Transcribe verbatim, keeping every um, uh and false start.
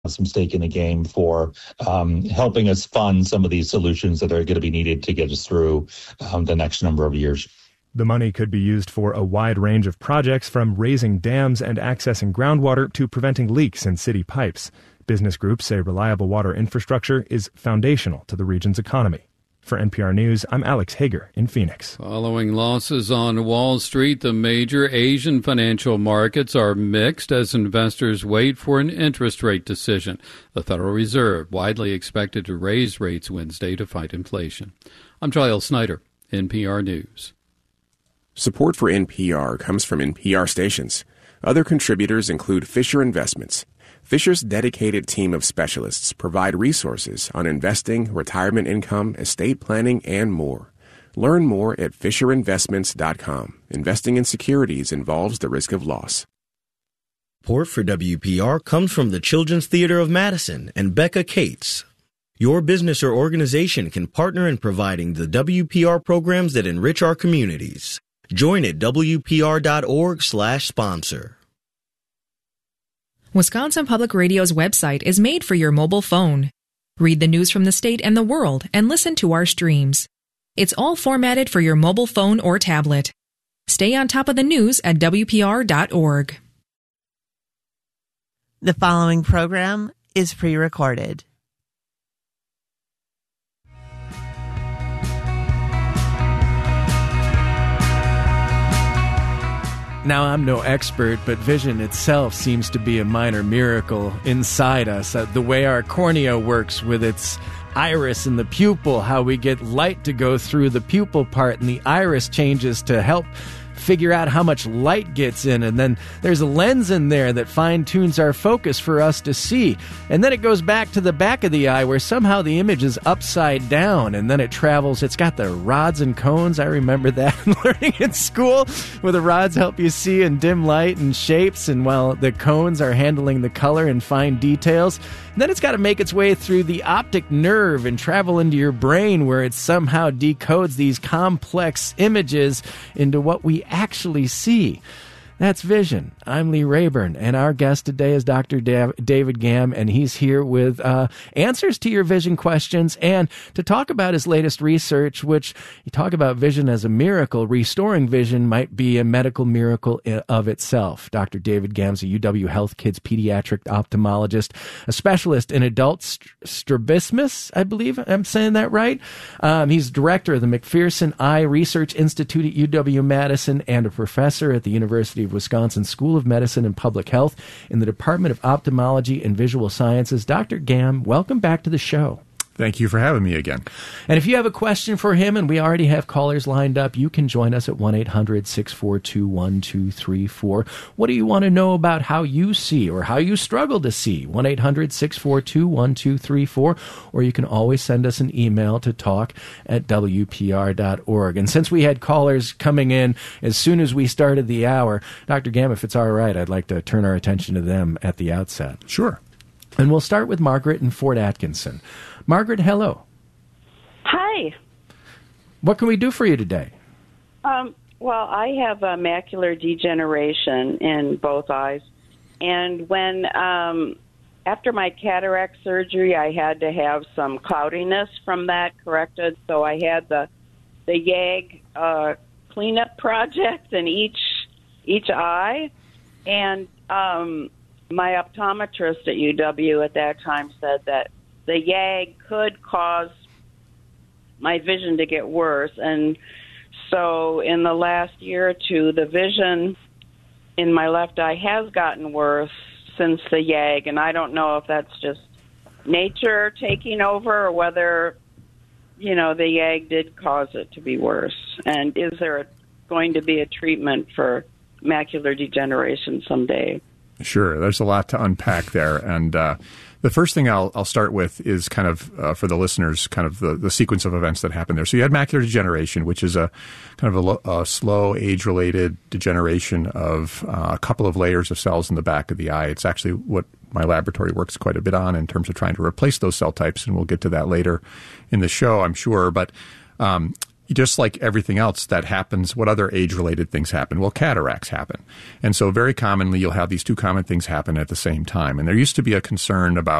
some stake in the game for um, helping us fund some of these solutions that are going to be needed to get us through um, the next number of years. The money could be used for a wide range of projects, from raising dams and accessing groundwater to preventing leaks in city pipes. Business groups say reliable water infrastructure is foundational to the region's economy. For N P R News, I'm Alex Hager in Phoenix. Following losses on Wall Street, the major Asian financial markets are mixed as investors wait for an interest rate decision. The Federal Reserve widely expected to raise rates Wednesday to fight inflation. I'm Giles Snyder, N P R News. Support for N P R comes from N P R stations. Other contributors include Fisher Investments. Fisher's dedicated team of specialists provide resources on investing, retirement income, estate planning, and more. Learn more at fisher investments dot com. Investing in securities involves the risk of loss. Support for W P R comes from the Children's Theater of Madison and Becca Cates. Your business or organization can partner in providing the W P R programs that enrich our communities. Join at W P R dot org slash sponsor. Wisconsin Public Radio's website is made for your mobile phone. Read the news from the state and the world and listen to our streams. It's all formatted for your mobile phone or tablet. Stay on top of the news at W P R dot org. The following program is pre-recorded. Now, I'm no expert, but vision itself seems to be a minor miracle inside us. Uh, the way our cornea works with its iris and the pupil, how we get light to go through the pupil part, and the iris changes to help figure out how much light gets in, and then there's a lens in there that fine-tunes our focus for us to see. And then it goes back to the back of the eye where somehow the image is upside down, and then it travels. It's got the rods and cones. I remember that learning in school, where the rods help you see in dim light and shapes, and while the cones are handling the color and fine details. And then it's got to make its way through the optic nerve and travel into your brain, where it somehow decodes these complex images into what we actually see. That's vision. I'm Lee Rayburn, and our guest today is Doctor Dav- David Gamm, and he's here with uh, answers to your vision questions and to talk about his latest research, which you talk about vision as a miracle. Restoring vision might be a medical miracle I- of itself. Doctor David Gamm is a U W Health Kids pediatric ophthalmologist, a specialist in adult st- strabismus, I believe I'm saying that right. Um, he's director of the McPherson Eye Research Institute at U W-Madison and a professor at the University of Wisconsin School of Medicine and Public Health in the Department of Ophthalmology and Visual Sciences. Doctor Gamm, welcome back to the show. Thank you for having me again. And if you have a question for him, and we already have callers lined up, you can join us at one eight hundred six four two one two three four. What do you want to know about how you see or how you struggle to see? one eight hundred six four two one two three four. Or you can always send us an email to talk at W P R dot org. And since we had callers coming in as soon as we started the hour, Doctor Gamm, if it's all right, I'd like to turn our attention to them at the outset. Sure. And we'll start with Margaret in Fort Atkinson. Margaret, hello. Hi. What can we do for you today? Um, well, I have uh, macular degeneration in both eyes. And when, um, after my cataract surgery, I had to have some cloudiness from that corrected. So I had the, the YAG uh, cleanup project in each, each eye. And um, my optometrist at U W at that time said that the YAG could cause my vision to get worse. And so in the last year or two, the vision in my left eye has gotten worse since the YAG. And I don't know if that's just nature taking over or whether, you know, the YAG did cause it to be worse. And is there a, going to be a treatment for macular degeneration someday? Sure. There's a lot to unpack there. And uh, the first thing I'll, I'll start with is kind of, uh, for the listeners, kind of the, the sequence of events that happened there. So you had macular degeneration, which is a kind of a, lo- a slow age-related degeneration of uh, a couple of layers of cells in the back of the eye. It's actually what my laboratory works quite a bit on in terms of trying to replace those cell types, and we'll get to that later in the show, I'm sure. But um, just like everything else that happens, what other age-related things happen? Well, cataracts happen. And so very commonly you'll have these two common things happen at the same time. And there used to be a concern about